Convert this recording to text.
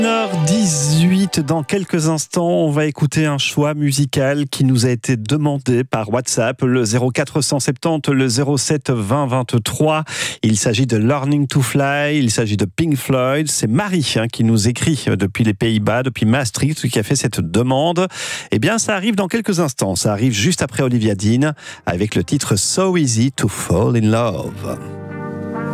1h18, dans quelques instants, on va écouter un choix musical qui nous a été demandé par WhatsApp, le 0470 le 07 20 23. Il s'agit de Learning to Fly, il s'agit de Pink Floyd. C'est Marie qui nous écrit depuis les Pays-Bas, depuis Maastricht, qui a fait cette demande. Eh bien, ça arrive dans quelques instants. Ça arrive juste après Olivia Dean avec le titre So Easy to Fall in Love.